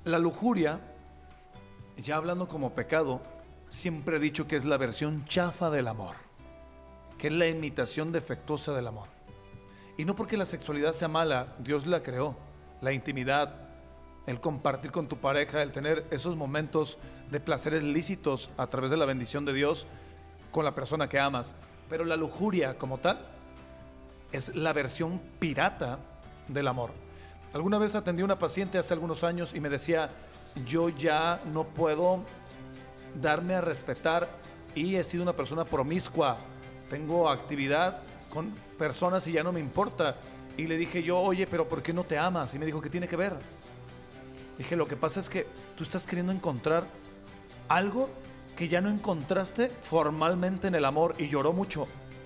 La lujuria, ya hablando como pecado, siempre he dicho que es la versión chafa del amor, que es la imitación defectuosa del amor. Y no porque la sexualidad sea mala, Dios la creó. La intimidad, el compartir con tu pareja, el tener esos momentos de placeres lícitos a través de la bendición de Dios con la persona que amas. Pero la lujuria como tal es la versión pirata del amor. Alguna vez atendí a una paciente hace algunos años y me decía, yo ya no puedo darme a respetar y he sido una persona promiscua. Tengo actividad con personas y ya no me importa. Y le dije yo, oye, pero ¿por qué no te amas? Y me dijo, ¿qué tiene que ver? Dije, lo que pasa es que tú estás queriendo encontrar algo que ya no encontraste formalmente en el amor. Y lloró mucho.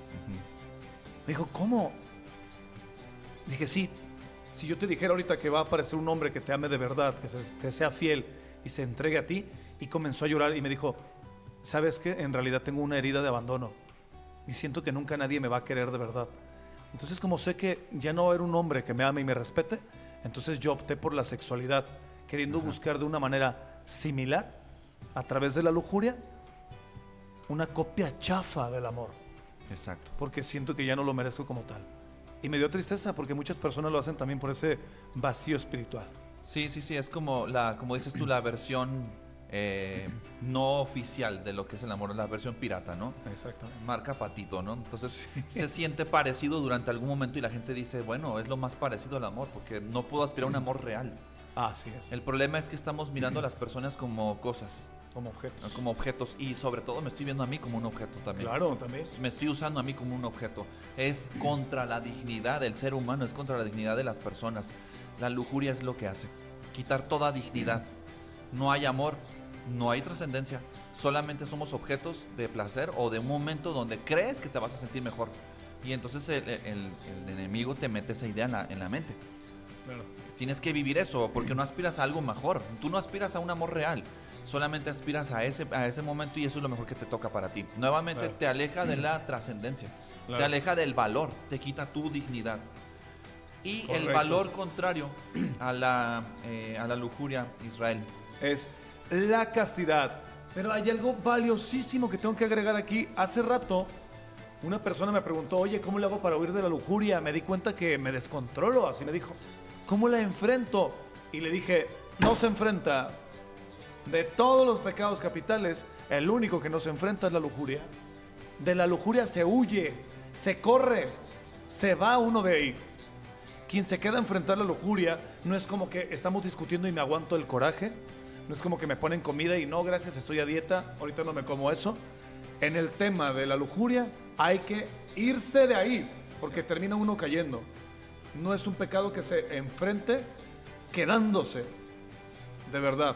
Me dijo, ¿cómo? Dije, sí, si yo te dijera ahorita que va a aparecer un hombre que te ame de verdad, que te sea fiel y se entregue a ti. Y comenzó a llorar y me dijo, ¿sabes qué? En realidad tengo una herida de abandono y siento que nunca nadie me va a querer de verdad. Entonces, como sé que ya no va a haber un hombre que me ame y me respete, entonces yo opté por la sexualidad, queriendo buscar de una manera similar, a través de la lujuria, una copia chafa del amor. Exacto. Porque siento que ya no lo merezco como tal. Y me dio tristeza porque muchas personas lo hacen también por ese vacío espiritual. Sí, es como como dices tú, la versión no oficial de lo que es el amor, la versión pirata, ¿no? Exactamente. Marca patito, ¿no? Entonces se siente parecido durante algún momento y la gente dice, bueno, es lo más parecido al amor, porque no puedo aspirar a un amor real. Así es. El problema es que estamos mirando a las personas como cosas. Como objetos. Como objetos, y sobre todo me estoy viendo a mí como un objeto también. Claro, también. Me estoy usando a mí como un objeto. Es contra la dignidad del ser humano, es contra la dignidad de las personas. La lujuria es lo que hace, quitar toda dignidad. No hay amor, no hay trascendencia. Solamente somos objetos de placer o de un momento donde crees que te vas a sentir mejor. Y entonces el enemigo te mete esa idea en la mente. Claro. Tienes que vivir eso, porque no aspiras a algo mejor. Tú no aspiras a un amor real. Solamente aspiras a ese momento y eso es lo mejor que te toca para ti. Nuevamente te aleja de la trascendencia. Te aleja del valor. Te quita tu dignidad. Y el valor contrario a la lujuria, Israel, es la castidad. Pero hay algo valiosísimo que tengo que agregar aquí. Hace rato una persona me preguntó, oye, ¿cómo le hago para huir de la lujuria? Me di cuenta que me descontrolo, así me dijo. ¿Cómo la enfrento? Y le dije, no se enfrenta. De todos los pecados capitales, el único que no se enfrenta es la lujuria. De la lujuria se huye, se corre, se va uno de ahí. Quien se queda a enfrentar la lujuria no es como que estamos discutiendo y me aguanto el coraje. No es como que me ponen comida y no, gracias, estoy a dieta, ahorita no me como eso. En el tema de la lujuria hay que irse de ahí, porque termina uno cayendo. No es un pecado que se enfrente quedándose. De verdad,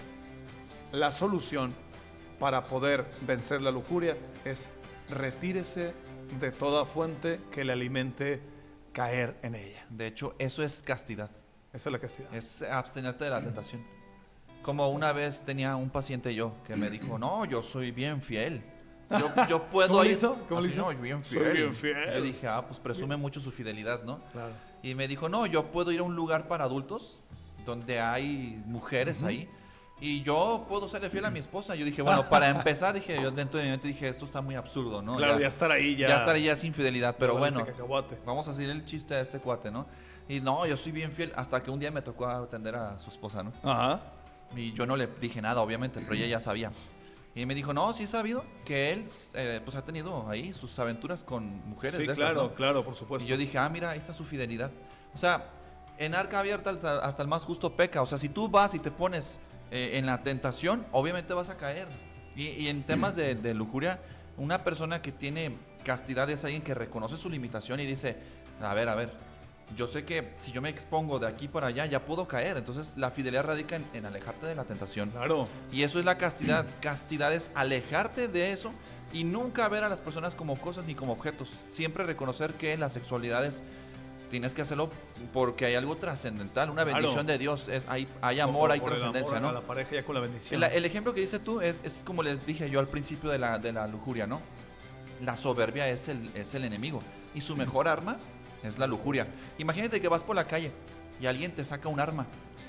la solución para poder vencer la lujuria es retírese de toda fuente que le alimente caer en ella. de hecho, eso es castidad. Esa es la castidad. Es abstenerte de la tentación. Como una vez tenía un paciente yo que me dijo, no, yo soy bien fiel. Yo puedo ¿Cómo ir. lo hizo? ¿Cómo lo hizo? No, bien fiel. Soy bien fiel. Yo dije, pues presume mucho su fidelidad, ¿no? Claro. Y me dijo, no, yo puedo ir a un lugar para adultos donde hay mujeres ahí. Y yo puedo serle fiel a mi esposa. Yo dije, bueno, para empezar, yo dentro de mi mente dije, esto está muy absurdo, ¿no? Claro, ya estar ahí ya. Ya estar ahí ya es infidelidad, pero bueno, cacahuate. vamos a seguir el chiste de este cuate, ¿no? Y no, yo soy bien fiel, hasta que un día me tocó atender a su esposa, ¿no? Ajá. Y yo no le dije nada, obviamente, pero ella ya sabía. Y me dijo, no, sí he sabido que él pues ha tenido ahí sus aventuras con mujeres Sí, de esas, claro, ¿no? claro, por supuesto. Y yo dije, mira, ahí está su fidelidad. O sea, en arca abierta hasta el más justo peca. O sea, si tú vas y te pones en la tentación, obviamente vas a caer. Y en temas de lujuria, una persona que tiene castidad es alguien que reconoce su limitación y dice, a ver, yo sé que si yo me expongo de aquí para allá, ya puedo caer. Entonces la fidelidad radica en alejarte de la tentación. Claro. Y eso es la castidad. Castidad es alejarte de eso y nunca ver a las personas como cosas ni como objetos. Siempre reconocer que en las sexualidades tienes que hacerlo porque hay algo trascendental, una bendición de Dios. Hay amor, hay trascendencia, ¿no? A la pareja ya con la bendición. El ejemplo que dices tú es como les dije yo al principio de la lujuria, ¿no? La soberbia es el enemigo y su mejor arma es la lujuria. Imagínate que vas por la calle y alguien te saca un arma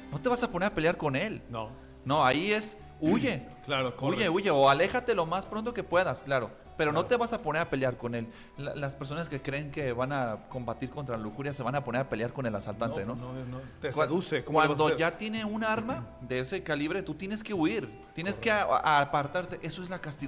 no te vas a poner a pelear con él. No. No, ahí es, huye. Claro, corre. Huye, o aléjate lo más pronto que puedas, claro. Pero no Claro. te vas a poner a pelear con él. Las personas que creen que van a combatir contra la lujuria se van a poner a pelear con el asaltante, ¿no? Te Cuan- seduce. ¿Cómo le vas a Cuando hacer? ya tiene un arma de ese calibre, tú tienes que huir. Tienes que apartarte. Eso es la castidad.